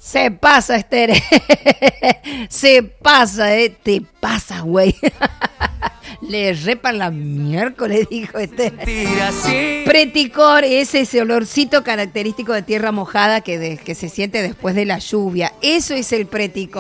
Se pasa, Esther. Se pasa, te pasa, güey. Le repan la miércoles, dijo Esther. Preticor es ese olorcito característico de tierra mojada que se siente después de la lluvia. Eso es el preticor.